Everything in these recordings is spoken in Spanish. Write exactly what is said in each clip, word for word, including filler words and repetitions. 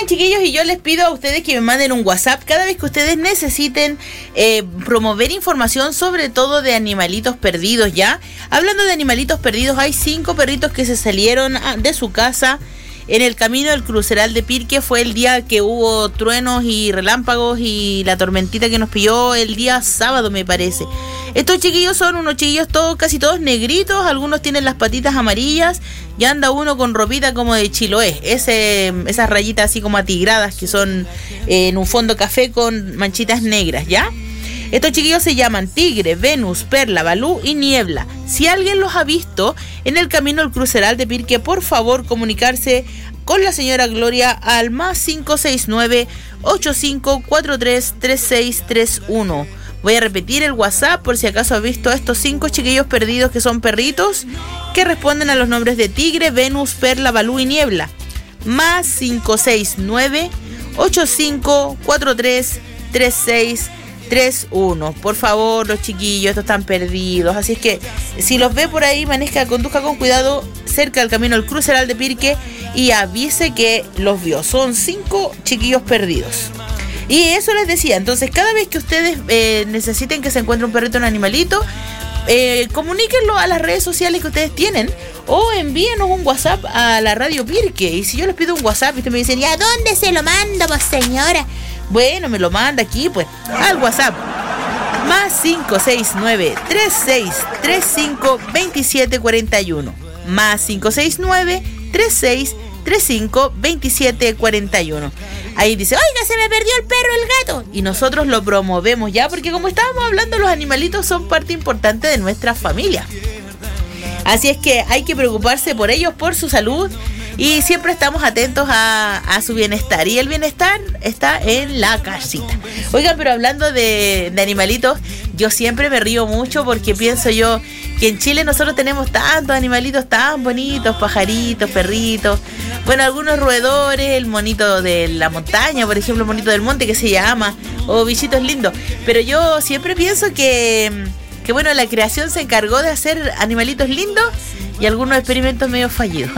chiquillos, y yo les pido a ustedes que me manden un WhatsApp cada vez que ustedes necesiten eh, promover información, sobre todo de animalitos perdidos, ¿ya? Hablando de animalitos perdidos, hay cinco perritos que se salieron de su casa en el camino del cruceral de Pirque. Fue el día que hubo truenos y relámpagos y la tormentita que nos pilló el día sábado, me parece. Estos chiquillos son unos chiquillos todos, casi todos negritos, algunos tienen las patitas amarillas y anda uno con ropita como de Chiloé, ese, esas rayitas así como atigradas que son eh, en un fondo café con manchitas negras, ¿ya? Estos chiquillos se llaman Tigre, Venus, Perla, Balú y Niebla. Si alguien los ha visto en el camino al cruceral de Pirque, por favor comunicarse con la señora Gloria al más cinco seis nueve, ocho cinco cuatro tres, tres seis tres uno. Voy a repetir el WhatsApp por si acaso has visto a estos cinco chiquillos perdidos que son perritos que responden a los nombres de Tigre, Venus, Perla, Balú y Niebla. Más cinco seis nueve, ocho cinco cuatro tres, tres seis tres uno. Por favor, los chiquillos, estos están perdidos. Así es que si los ve por ahí, maneja, conduzca con cuidado cerca del camino al cruceral de Pirque y avise que los vio. Son cinco chiquillos perdidos. Y eso les decía, entonces cada vez que ustedes eh, necesiten que se encuentre un perrito o un animalito, eh, comuníquenlo a las redes sociales que ustedes tienen o envíenos un WhatsApp a la radio Pirque. Y si yo les pido un WhatsApp y ustedes me dicen, ¿y a dónde se lo mando, pues, señora? Bueno, me lo manda aquí, pues, al WhatsApp. Más cinco seis nueve, tres seis tres cinco, dos siete cuatro uno. Más cinco seis nueve, tres seis tres cinco, dos siete cuatro uno. Ahí dice, oiga, se me perdió el perro, el gato. Y nosotros lo promovemos ya, porque como estábamos hablando, los animalitos son parte importante de nuestra familia. Así es que hay que preocuparse por ellos, por su salud. Y siempre estamos atentos a, a su bienestar. Y el bienestar está en la casita. Oigan, pero hablando de, de animalitos, yo siempre me río mucho porque pienso yo que en Chile nosotros tenemos tantos animalitos tan bonitos, pajaritos, perritos. Bueno, algunos roedores, el monito de la montaña, por ejemplo, el monito del monte que se llama, o bichitos lindos. Pero yo siempre pienso que, que bueno, la creación se encargó de hacer animalitos lindos y algunos experimentos medio fallidos.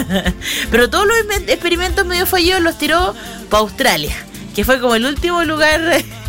Pero todos los experimentos medio fallidos los tiró para Australia, que fue como el último lugar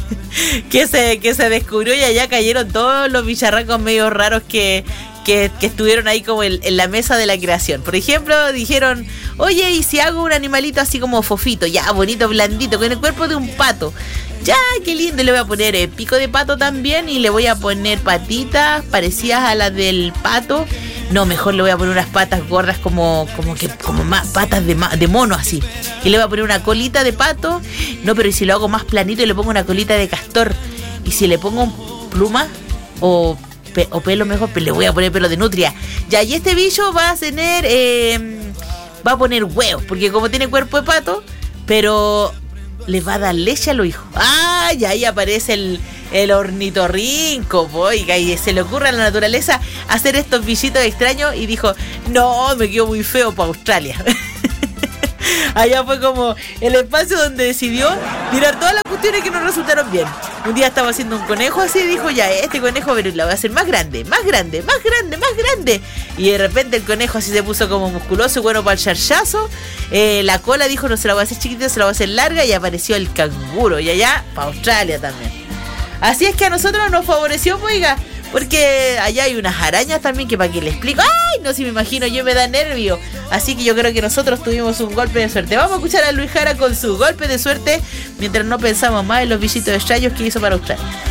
que se, que se descubrió, y allá cayeron todos los bicharracos medio raros que, que, que estuvieron ahí como en, en la mesa de la creación. Por ejemplo, dijeron, oye, ¿y si hago un animalito así como fofito, ya bonito, blandito, con el cuerpo de un pato? Ya, qué lindo, le voy a poner eh, pico de pato también, y le voy a poner patitas parecidas a las del pato. No, mejor le voy a poner unas patas gordas como como que como más patas de, de mono así. Y le voy a poner una colita de pato. No, pero ¿y si lo hago más planito y le pongo una colita de castor? Y si le pongo pluma o, pe, o pelo mejor, pues le voy a poner pelo de nutria. Ya, y este bicho va a tener eh, va a poner huevos, porque como tiene cuerpo de pato, pero les va a dar leche a los hijos. ¡Ah! Y ahí aparece el, el ornitorrinco, oiga, y se le ocurre a la naturaleza hacer estos bichitos extraños y dijo, no, me quedo muy feo para Australia. Allá fue como el espacio donde decidió tirar todas las cuestiones que no resultaron bien. Un día estaba haciendo un conejo así y dijo, ya, este conejo, pero la voy a hacer más grande, más grande, más grande, más grande. Y de repente el conejo así se puso como musculoso y bueno para el charchazo. Eh, la cola dijo, no se la voy a hacer chiquitita, se la voy a hacer larga, y apareció el canguro. Y allá, para Australia también. Así es que a nosotros nos favoreció, oiga, porque allá hay unas arañas también que para que le explico, ay, no, si me imagino, yo me da nervio. Así que yo creo que nosotros tuvimos un golpe de suerte. Vamos a escuchar a Luis Jara con su golpe de suerte mientras no pensamos más en los bichitos extraños que hizo para Australia.